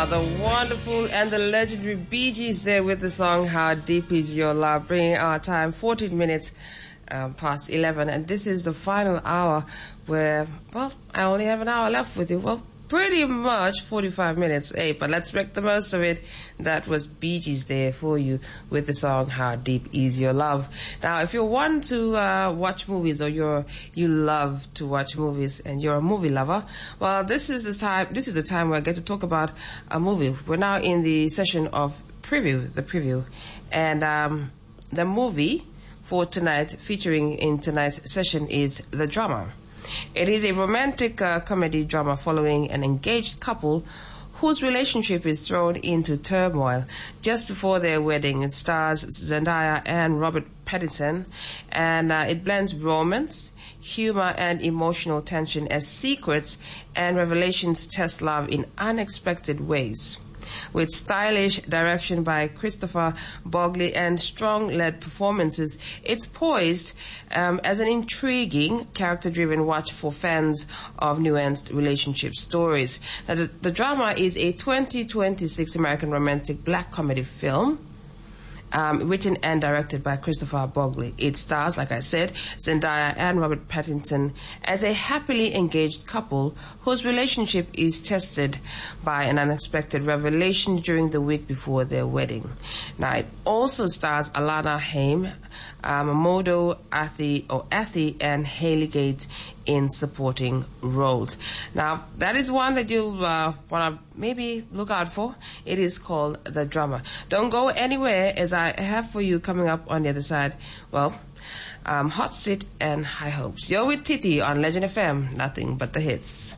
The wonderful and the legendary Bee Gees there with the song How Deep Is Your Love, bringing our time 14 minutes past 11. And this is the final hour where, well, I only have an hour left with you. Well, pretty much 45 minutes, but let's make the most of it. That was Bee Gees there for you with the song How Deep Is Your Love. Now, if you want to watch movies, or you love to watch movies and you're a movie lover, well, this is the time where I get to talk about a movie. We're now in the session of the preview, and the movie for tonight, featuring in tonight's session, is The Drummer. It is a romantic comedy drama following an engaged couple whose relationship is thrown into turmoil just before their wedding. It stars Zendaya and Robert Pattinson, and it blends romance, humor, and emotional tension as secrets and revelations test love in unexpected ways. With stylish direction by Christopher Bogley and strong-led performances, it's poised as an intriguing, character-driven watch for fans of nuanced relationship stories. Now, the drama is a 2026 American romantic black comedy film, written and directed by Christopher Bogley. It stars, like I said, Zendaya and Robert Pattinson as a happily engaged couple whose relationship is tested by an unexpected revelation during the week before their wedding. Now, it also stars Alana Haim, Modo Athi, and Haley Gates in supporting roles. Now, that is one that you'll want to maybe look out for. It is called The Drummer. Don't go anywhere, as I have for you coming up on the other side, well, Hot Seat and High Hopes. You're with Titi on Legend FM, nothing but the hits.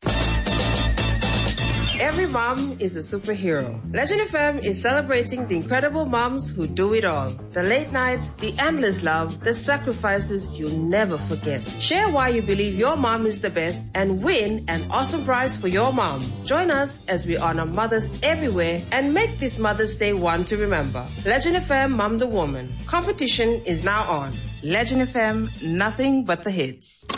Every mom is a superhero. Legend FM is celebrating the incredible moms who do it all. The late nights, the endless love, the sacrifices you'll never forget. Share why you believe your mom is the best and win an awesome prize for your mom. Join us as we honor mothers everywhere and make this Mother's Day one to remember. Legend FM Mom the Woman. Competition is now on. Legend FM, nothing but the hits.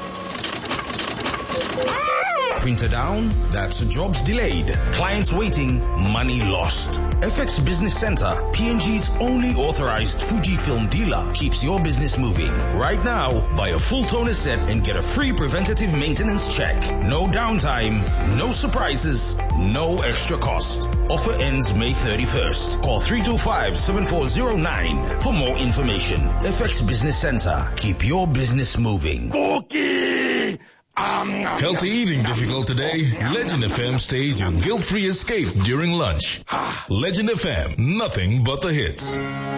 Printer down? That's jobs delayed. Clients waiting, money lost. FX Business Center, PNG's only authorized Fujifilm dealer, keeps your business moving. Right now, buy a full toner set and get a free preventative maintenance check. No downtime, no surprises, no extra cost. Offer ends May 31st. Call 325-7409 for more information. FX Business Center, keep your business moving. Okay. Healthy eating difficult today? Legend FM stays your guilt-free escape during lunch. Legend FM, nothing but the hits.